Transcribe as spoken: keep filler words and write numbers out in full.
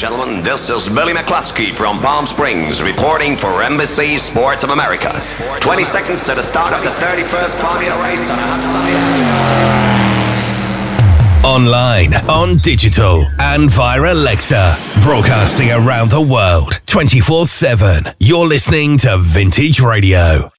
gentlemen, this is Billy McCluskey from Palm Springs reporting for N B C Sports of America. twenty seconds to the start of the thirty-first Formula race on a hot sunny afternoon. Online, on digital, and via Alexa. Broadcasting around the world, twenty-four seven. You're listening to Vintage Radio.